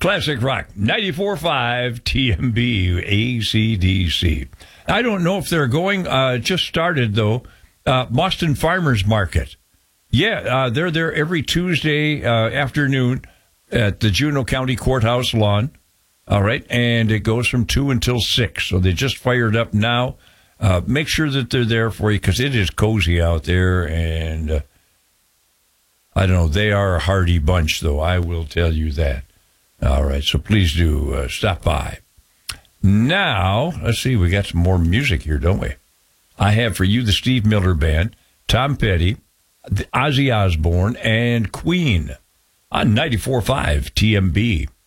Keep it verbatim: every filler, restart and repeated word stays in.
Classic Rock, ninety-four point five T M B, A C D C. I don't know if they're going, uh, just started, though, uh, Boston Farmers Market. Yeah, uh, they're there every Tuesday uh, afternoon at the Juneau County Courthouse lawn. All right, and it goes from two until six. So they just fired up now. Uh, make sure that they're there for you because it is cozy out there. And uh, I don't know, they are a hardy bunch, though. I will tell you that. All right, so please do uh, stop by. Now, let's see, we got some more music here, don't we? I have for you the Steve Miller Band, Tom Petty, Ozzy Osbourne, and Queen on ninety-four point five T M B.